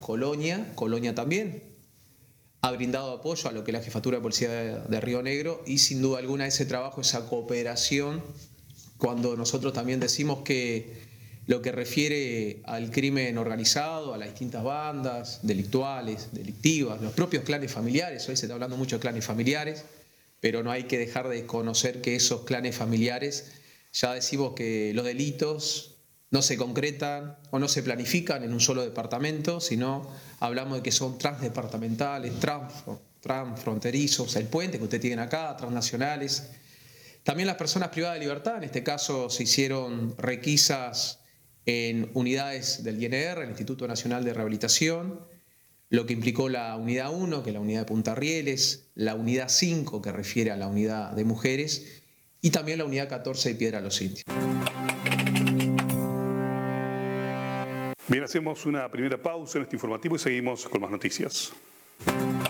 Colonia también ha brindado apoyo a lo que es la Jefatura de Policía de Río Negro y sin duda alguna ese trabajo, esa cooperación, cuando nosotros también decimos que lo que refiere al crimen organizado, a las distintas bandas delictuales, delictivas, los propios clanes familiares, hoy se está hablando mucho de clanes familiares, pero no hay que dejar de conocer que esos clanes familiares, ya decimos que los delitos no se concretan o no se planifican en un solo departamento, sino hablamos de que son transdepartamentales, transfronterizos, el puente que ustedes tienen acá, transnacionales. También las personas privadas de libertad, en este caso se hicieron requisas en unidades del INR, el Instituto Nacional de Rehabilitación, lo que implicó la unidad 1, que es la unidad de Punta Rieles, la unidad 5, que refiere a la unidad de mujeres, y también la unidad 14 de Piedra de los Indios. Bien, hacemos una primera pausa en este informativo y seguimos con más noticias.